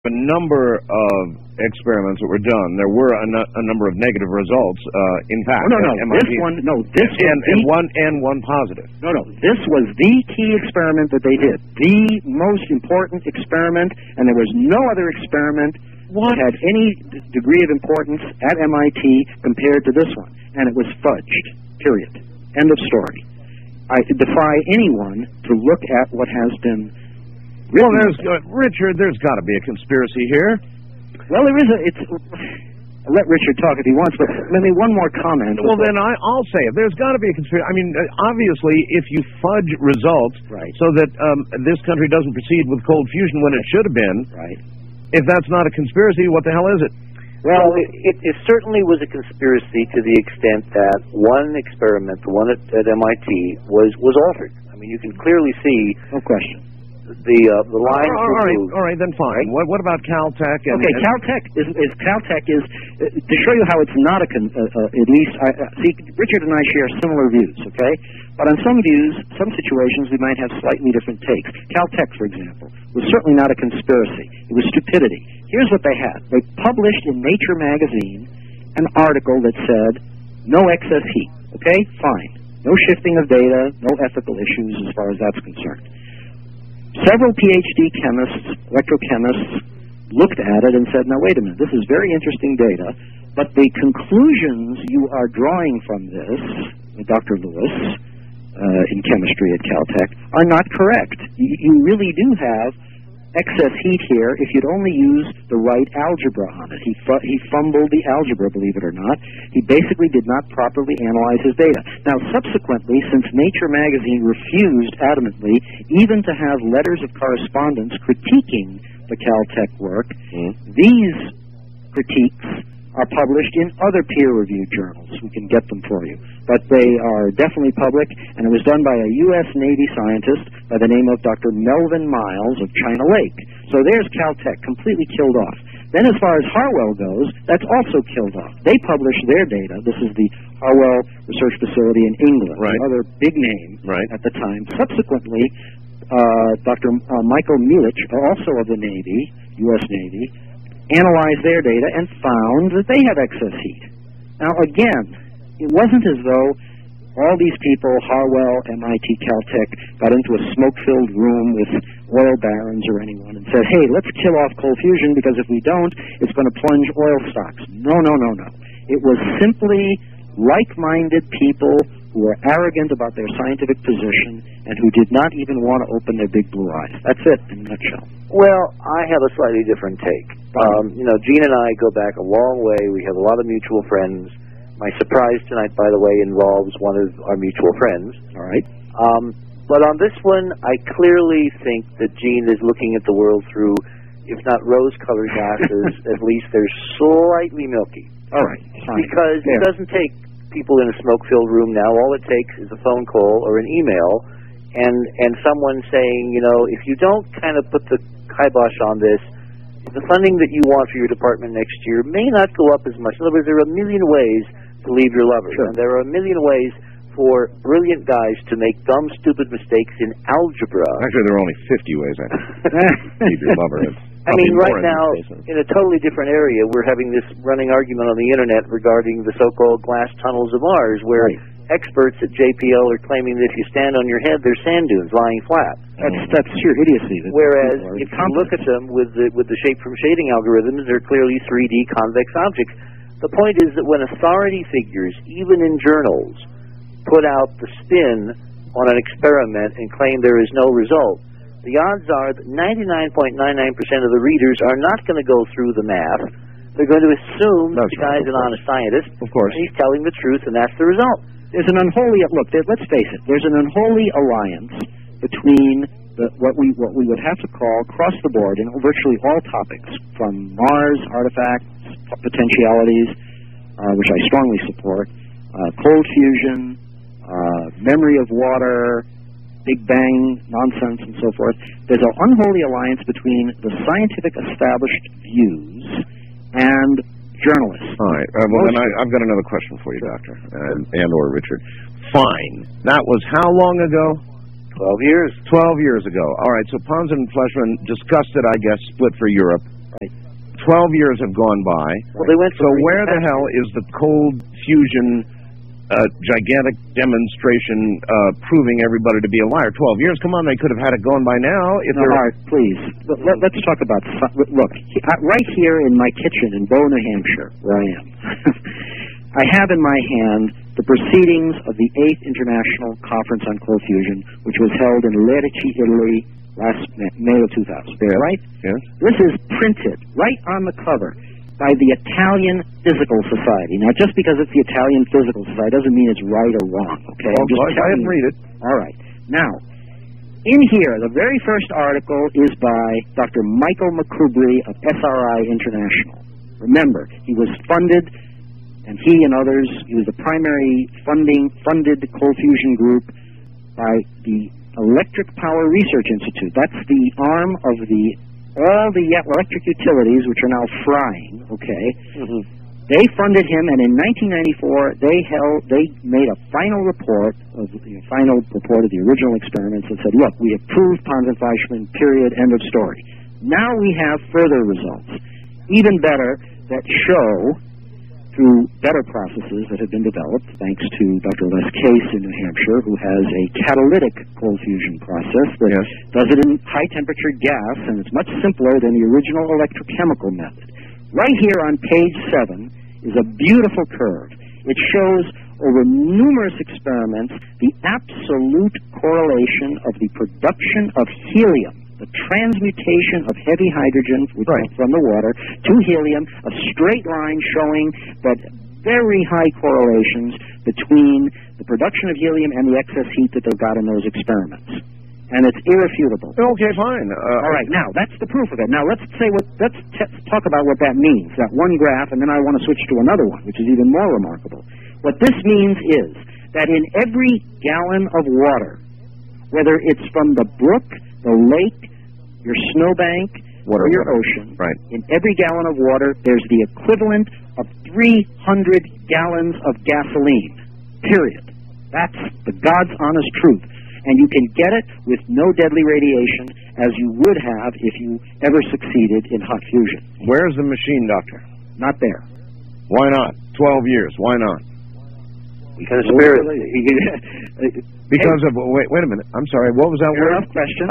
A number of experiments that were done. There were a number of negative results. In fact, one positive. This was the key experiment that they did, the most important experiment, and there was no other experiment that had any degree of importance at MIT compared to this one, and it was fudged. Period. End of story. I defy anyone to look at what has been. Well, Richard, there's got to be a conspiracy here. Well, there is I'll let Richard talk if he wants, but let me one more comment. Well, then I'll say it. There's got to be a conspiracy. I mean, obviously, if you fudge results so that this country doesn't proceed with cold fusion when it should have been, if that's not a conspiracy, what the hell is it? Well, it certainly was a conspiracy to the extent that one experiment, the one at MIT, was altered. I mean, you can clearly see. No question. The lines. All right, then fine. What about Caltech? Caltech is to show you how it's not at least. See, Richard and I share similar views. Okay, but on some views, some situations, we might have slightly different takes. Caltech, for example, was certainly not a conspiracy. It was stupidity. Here's what they had. They published in Nature magazine an article that said no excess heat. Okay, fine. No shifting of data. No ethical issues as far as that's concerned. Several PhD chemists, electrochemists, looked at it and said, now, wait a minute, this is very interesting data, but the conclusions you are drawing from this, Dr. Lewis, in chemistry at Caltech, are not correct. You really do have excess heat here if you'd only used the right algebra on it. He fumbled the algebra, believe it or not. He basically did not properly analyze his data. Now, subsequently, since Nature magazine refused adamantly even to have letters of correspondence critiquing the Caltech work, these critiques are published in other peer-reviewed journals. We can get them for you. But they are definitely public, and it was done by a U.S. Navy scientist by the name of Dr. Melvin Miles of China Lake. So there's Caltech, completely killed off. Then as far as Harwell goes, that's also killed off. They published their data. This is the Harwell Research Facility in England, another big name at the time. Subsequently, Dr. Michael Mielich, also of the Navy, U.S. Navy, analyzed their data and found that they had excess heat. Now, again, it wasn't as though all these people, Harwell, MIT, Caltech, got into a smoke-filled room with oil barons or anyone and said, hey, let's kill off cold fusion because if we don't, it's going to plunge oil stocks. No. It was simply like-minded people who were arrogant about their scientific position and who did not even want to open their big blue eyes. That's it in a nutshell. Well, I have a slightly different take. Gene and I go back a long way. We have a lot of mutual friends. My surprise tonight, by the way, involves one of our mutual friends. All right. But on this one, I clearly think that Gene is looking at the world through, if not rose-colored glasses, at least they're slightly milky. All right. Fine. Because it doesn't take people in a smoke-filled room now. All it takes is a phone call or an email and someone saying, if you don't kind of put the kibosh on this, the funding that you want for your department next year may not go up as much. In other words, there are a million ways to leave your lovers. Sure. And there are a million ways for brilliant guys to make dumb, stupid mistakes in algebra. Actually, there are only 50 ways to leave your lover. I mean, right now, in a totally different area, we're having this running argument on the Internet regarding the so-called glass tunnels of Mars, where experts at JPL are claiming that if you stand on your head, they're sand dunes lying flat. That's sheer idiocy. Whereas, if you look at them with the shape from shading algorithms, they're clearly 3D convex objects. The point is that when authority figures, even in journals, put out the spin on an experiment and claim there is no result, the odds are that 99.99% of the readers are not going to go through the math. They're going to assume the guy's an honest scientist. Of course. And he's telling the truth, and that's the result. There's an unholy, let's face it, there's an unholy alliance between what we would have to call across the board in virtually all topics, from Mars, artifacts, potentialities, which I strongly support, cold fusion, memory of water, Big Bang nonsense, and so forth. There's an unholy alliance between the scientific established views and journalists. All right. Well, then I've got another question for you, Doctor, and or Richard. Fine. That was how long ago? 12 years. 12 years ago. All right. So Pons and Fleischmann discussed it, I guess, split for Europe. Right. 12 years have gone by. Well, they went so where the hell is the cold fusion gigantic demonstration proving everybody to be a liar? 12 years? Come on, they could have had it going by now. If no, Art, please. Let's talk about... Look, right here in my kitchen in Bow, New Hampshire, where I am, I have in my hand the proceedings of the 8th International Conference on Cold Fusion, which was held in Lerici, Italy, last May of 2000. Yeah. Right? Yes. This is printed right on the cover by the Italian Physical Society. Now, just because it's the Italian Physical Society doesn't mean it's right or wrong, okay? Well, go ahead and read it. All right. Now, in here, the very first article is by Dr. Michael McCubry of SRI International. Remember, he was funded, and he and others, he was the primary funded cold fusion group by the Electric Power Research Institute. That's the arm of all the electric utilities, which are now frying, okay? Mm-hmm. They funded him, and in 1994, they made a final report of the original experiments and said, look, we have proved Pons-Fleischmann, period, end of story. Now we have further results, even better, that show, through better processes that have been developed, thanks to Dr. Les Case in New Hampshire, who has a catalytic cold fusion process that does it in high-temperature gas, and it's much simpler than the original electrochemical method. Right here on page 7 is a beautiful curve. It shows, over numerous experiments, the absolute correlation of the production of helium, the transmutation of heavy hydrogen from the water to helium, a straight line showing that very high correlations between the production of helium and the excess heat that they got in those experiments. And it's irrefutable. Okay, fine. All right, now, that's the proof of it. Now, let's talk about what that means, that one graph, and then I want to switch to another one, which is even more remarkable. What this means is that in every gallon of water, whether it's from the brook, the lake, your snowbank, or your ocean, in every gallon of water, there's the equivalent of 300 gallons of gasoline, period. That's the God's honest truth. And you can get it with no deadly radiation, as you would have if you ever succeeded in hot fusion. Where's the machine, Doctor? Not there. Why not? 12 years. Why not? Because of... Wait a minute. I'm sorry. What was that word? Question.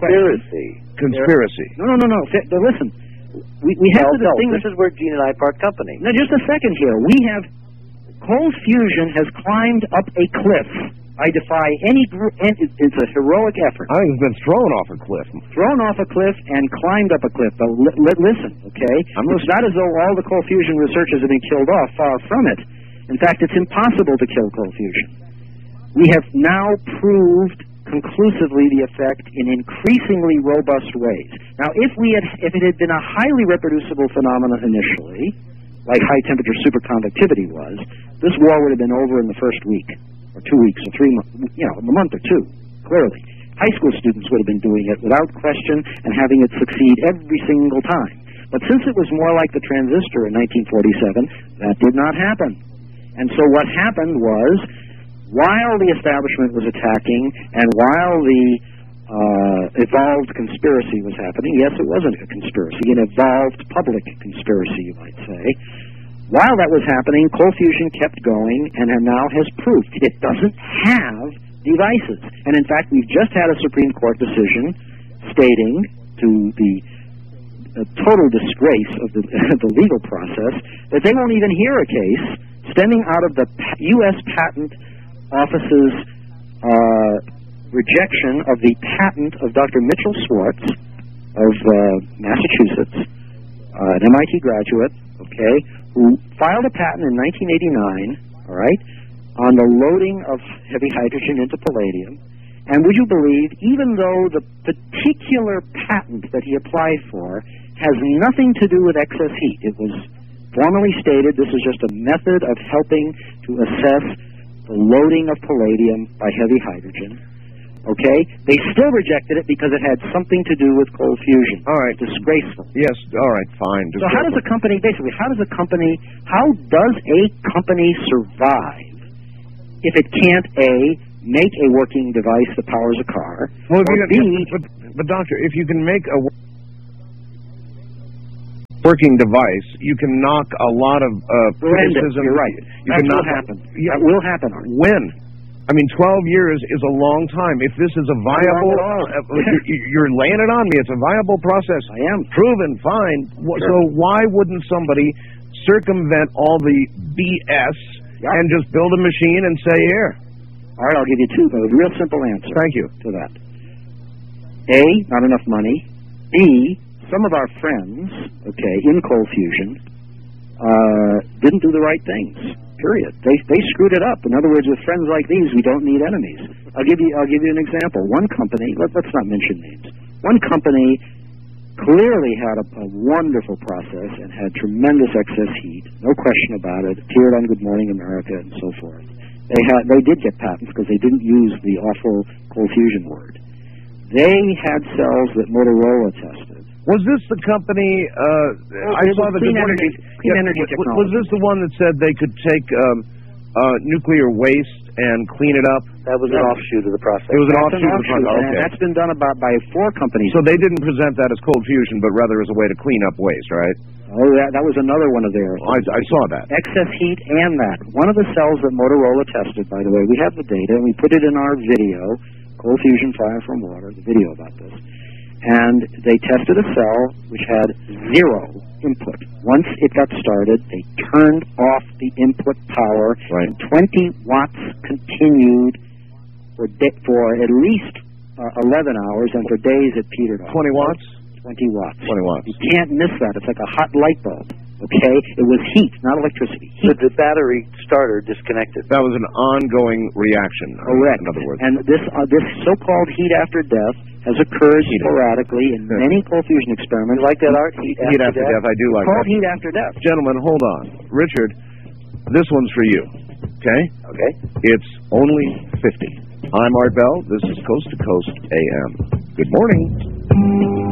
Conspiracy. No. Listen. We have to distinguish... This is where Gene and I part company. Now, just a second here. We have... Cold fusion has climbed up a cliff. I defy any group... It's a heroic effort. I think it's been thrown off a cliff. Thrown off a cliff and climbed up a cliff. But listen, okay? It's not as though all the cold fusion researchers have been killed off. Far from it. In fact, it's impossible to kill cold fusion. We have now proved conclusively the effect in increasingly robust ways. Now, if it had been a highly reproducible phenomenon initially, like high-temperature superconductivity was, this war would have been over in the first week, or 2 weeks, or 3 months, a month or two, clearly. High school students would have been doing it without question and having it succeed every single time. But since it was more like the transistor in 1947, that did not happen. And so what happened was, while the establishment was attacking, and while the evolved conspiracy was happening, yes, it wasn't a conspiracy, an evolved public conspiracy, you might say. While that was happening, cold fusion kept going, and now has proved it doesn't have devices. And in fact, we've just had a Supreme Court decision stating, to the total disgrace of the legal process, that they won't even hear a case stemming out of the U.S. Patent Office's rejection of the patent of Dr. Mitchell Schwartz of Massachusetts, an MIT graduate, okay, who filed a patent in 1989, all right, on the loading of heavy hydrogen into palladium. And would you believe, even though the particular patent that he applied for has nothing to do with excess heat, it was formally stated this is just a method of helping to assess the loading of palladium by heavy hydrogen, okay, they still rejected it because it had something to do with cold fusion. All right. Disgraceful. Yes, all right, fine. So how does a company survive if it can't, A, make a working device that powers a car, well, or B... But, doctor, if you can make a... working device, you can knock a lot of criticism. You're right. That will happen. Yeah. That will happen, Art. When? I mean, 12 years is a long time. If this is a viable... you're laying it on me. It's a viable process. I am. Proven, fine. Sure. So why wouldn't somebody circumvent all the BS and just build a machine and say here? All right, I'll give you a real simple answer. Thank you. To that. A, not enough money. B, some of our friends, in cold fusion, didn't do the right things. Period. They screwed it up. In other words, with friends like these, we don't need enemies. I'll give you an example. One company, let's not mention names. One company clearly had a wonderful process and had tremendous excess heat, no question about it. Appeared on Good Morning America and so forth. They did get patents because they didn't use the awful cold fusion word. They had cells that Motorola tested. Was this the company? I saw the Clean Energy Technology. Was this the one that said they could take nuclear waste and clean it up? That was an offshoot of the process. It was an offshoot of the process. Okay. And that's been done by 4 companies. So they didn't present that as cold fusion, but rather as a way to clean up waste, right? Oh, that was another one of theirs. I saw that. Excess heat and that. One of the cells that Motorola tested, by the way, we have the data, and we put it in our video, Cold Fusion Fire from Water, the video about this. And they tested a cell which had 0 input. Once it got started, they turned off the input power, and 20 watts continued for at least 11 hours, and for days it petered off. 20 watts? 20 watts. 20 watts. You can't miss that. It's like a hot light bulb. Okay? It was heat, not electricity. Heat. The battery starter disconnected. That was an ongoing reaction. Correct. In other words. And this so-called heat after death has occurred sporadically in many cold fusion experiments. You like that, Art? Heat after death? I do like that. Called heat after death. Gentlemen, hold on. Richard, this one's for you. Okay? Okay. It's only 50. I'm Art Bell. This is Coast to Coast AM. Good morning.